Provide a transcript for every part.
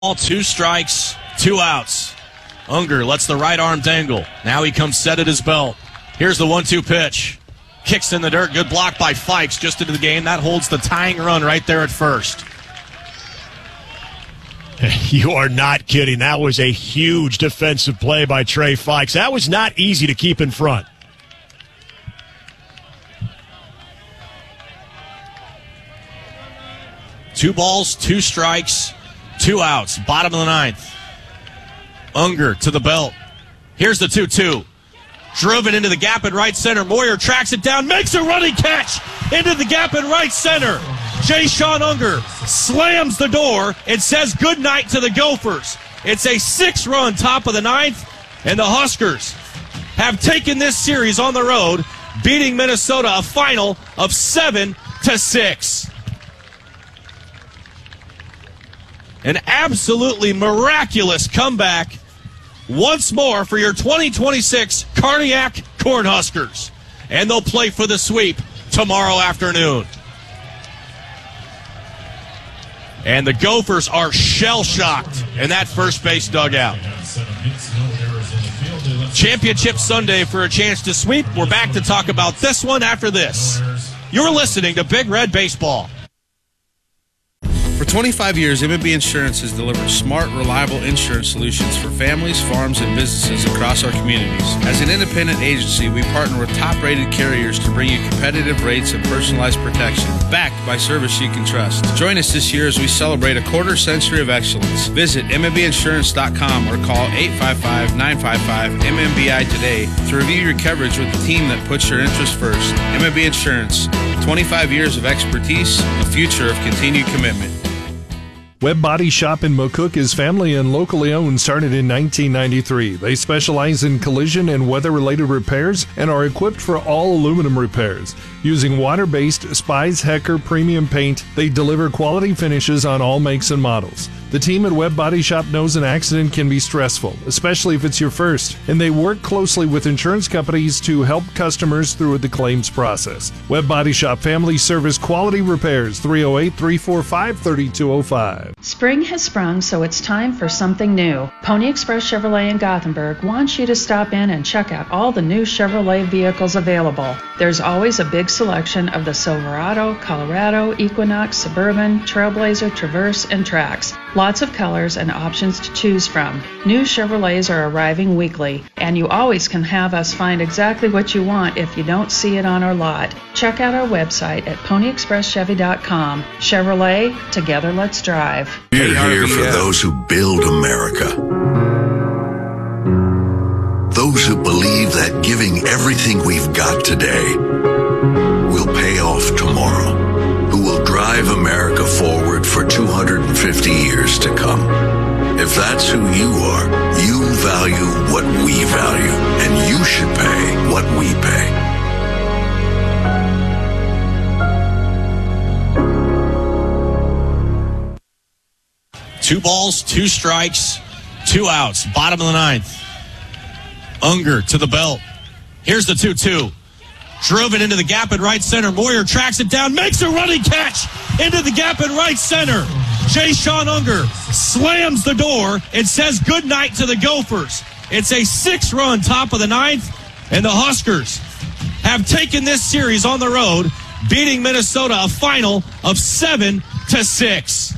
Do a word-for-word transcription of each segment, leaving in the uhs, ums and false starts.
All two strikes, two outs. Unger lets the right arm dangle. Now he comes set at his belt. Here's the one two pitch. Kicks in the dirt. Good block by Fikes just into the game. That holds the tying run right there at first. You are not kidding. That was a huge defensive play by Trey Fikes. That was not easy to keep in front. Two balls, two strikes, two outs. Bottom of the ninth. Unger to the belt. Here's the two two. Drove it into the gap in right center. Moyer tracks it down, makes a running catch into the gap in right center. Jay Sean Unger slams the door and says goodnight to the Gophers. It's a six-run top of the ninth, and the Huskers have taken this series on the road, beating Minnesota a final of seven to six. An absolutely miraculous comeback once more for your twenty twenty-six Cardiac Cornhuskers. And they'll play for the sweep tomorrow afternoon. And the Gophers are shell-shocked in that first base dugout. Championship Sunday for a chance to sweep. We're back to talk about this one after this. You're listening to Big Red Baseball. For twenty-five years, M and B Insurance has delivered smart, reliable insurance solutions for families, farms, and businesses across our communities. As an independent agency, we partner with top-rated carriers to bring you competitive rates and personalized protection, backed by service you can trust. Join us this year as we celebrate a quarter century of excellence. Visit m m b insurance dot com or call eight five five, nine five five, M M B I today to review your coverage with the team that puts your interests first. M and B Insurance, twenty-five years of expertise, a future of continued commitment. Webb Body Shop in McCook is family and locally owned, started in nineteen ninety-three. They specialize in collision and weather-related repairs and are equipped for all aluminum repairs. Using water-based Spies Hecker premium paint, they deliver quality finishes on all makes and models. The team at Webb Body Shop knows an accident can be stressful, especially if it's your first, and they work closely with insurance companies to help customers through the claims process. Webb Body Shop Family Service Quality Repairs, three oh eight, three four five, three two oh five. Spring has sprung, so it's time for something new. Pony Express Chevrolet in Gothenburg wants you to stop in and check out all the new Chevrolet vehicles available. There's always a big selection of the Silverado, Colorado, Equinox, Suburban, Trailblazer, Traverse, and Trax. Lots of colors and options to choose from. New Chevrolets are arriving weekly, and you always can have us find exactly what you want if you don't see it on our lot. Check out our website at pony express chevy dot com. Chevrolet, together let's drive. We're here for those who build America. Those who believe that giving everything we've got today will pay off tomorrow. Who will drive America forward for two hundred fifty years to come. If that's who you are, you value what we value, and you should pay what we pay. Two balls, two strikes, two outs. Bottom of the ninth. Unger to the belt. Here's the two two. Drove it into the gap in right center. Moyer tracks it down, makes a running catch into the gap in right center. Jay Sean Unger slams the door and says goodnight to the Gophers. It's a six-run top of the ninth, and the Huskers have taken this series on the road, beating Minnesota a final of seven to six.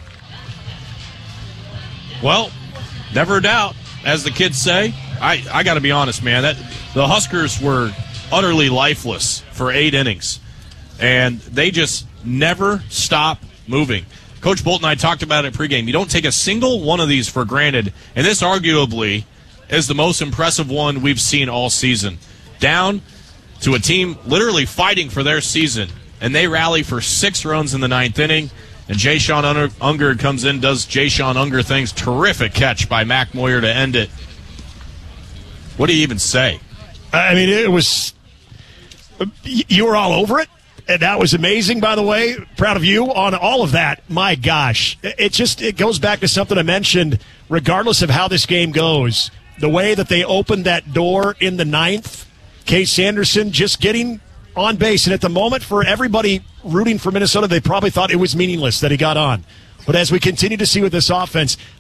Well, never a doubt, as the kids say. I, I got to be honest, man. That the Huskers were utterly lifeless for eight innings, and they just never stop moving. Coach Bolt and I talked about it pregame. You don't take a single one of these for granted, and this arguably is the most impressive one we've seen all season. Down to a team literally fighting for their season, and they rally for six runs in the ninth inning, and Jay Sean Unger comes in, does Jay Sean Unger things. Terrific catch by Mac Moyer to end it. What do you even say? I mean, it was... You were all over it, and that was amazing, by the way. Proud of you on all of that. My gosh. It just it goes back to something I mentioned, regardless of how this game goes. The way that they opened that door in the ninth, Case Sanderson just getting on base. And at the moment, for everybody rooting for Minnesota, they probably thought it was meaningless that he got on. But as we continue to see with this offense,